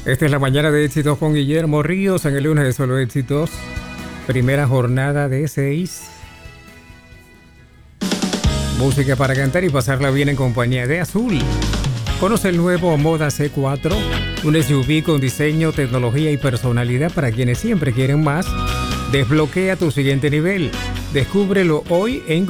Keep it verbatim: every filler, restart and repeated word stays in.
Esta es la mañana de éxitos con Guillermo Ríos en el lunes de Solo Éxitos. Primera jornada de seis. Música para cantar y pasarla bien en compañía de Azul. Conoce el nuevo Moda C cuatro, un S U V con diseño, tecnología y personalidad para quienes siempre quieren más. Desbloquea tu siguiente nivel. Descúbrelo hoy en